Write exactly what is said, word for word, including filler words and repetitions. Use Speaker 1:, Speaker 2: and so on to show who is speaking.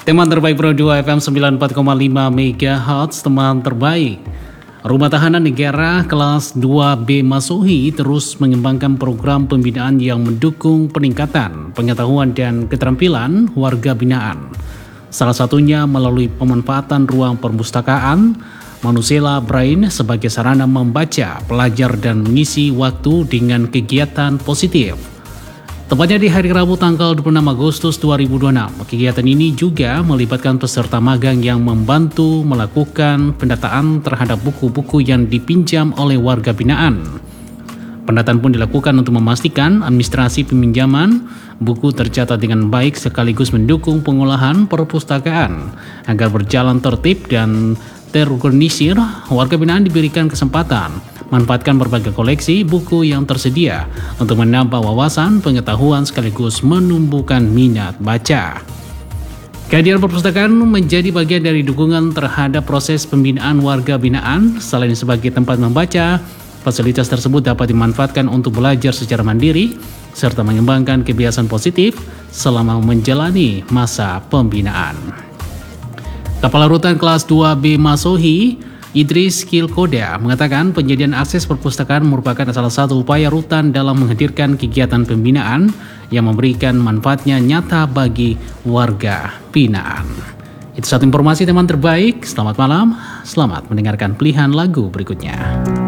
Speaker 1: Teman terbaik Pro dua F M sembilan puluh empat koma lima MHz, teman terbaik. Rumah Tahanan Negara kelas dua B Masohi terus mengembangkan program pembinaan yang mendukung peningkatan pengetahuan dan keterampilan warga binaan. Salah satunya melalui pemanfaatan ruang perpustakaan Manusela Brain sebagai sarana membaca, belajar, dan mengisi waktu dengan kegiatan positif. Tepatnya di hari Rabu tanggal dua puluh enam Agustus dua ribu dua puluh enam, kegiatan ini juga melibatkan peserta magang yang membantu melakukan pendataan terhadap buku-buku yang dipinjam oleh warga binaan. Pendataan pun dilakukan untuk memastikan administrasi peminjaman buku tercatat dengan baik sekaligus mendukung pengolahan perpustakaan agar berjalan tertib dan terorganisir. Warga binaan diberikan kesempatan manfaatkan berbagai koleksi buku yang tersedia untuk menambah wawasan pengetahuan sekaligus menumbuhkan minat baca. Kehadiran perpustakaan menjadi bagian dari dukungan terhadap proses pembinaan warga binaan. Selain sebagai tempat membaca, fasilitas tersebut dapat dimanfaatkan untuk belajar secara mandiri serta mengembangkan kebiasaan positif selama menjalani masa pembinaan. Kepala Rutan Kelas dua B Masohi, Idris Kilkoda, mengatakan penyediaan akses perpustakaan merupakan salah satu upaya rutan dalam menghadirkan kegiatan pembinaan yang memberikan manfaatnya nyata bagi warga binaan. Itu satu informasi teman terbaik. Selamat malam, selamat mendengarkan pilihan lagu berikutnya.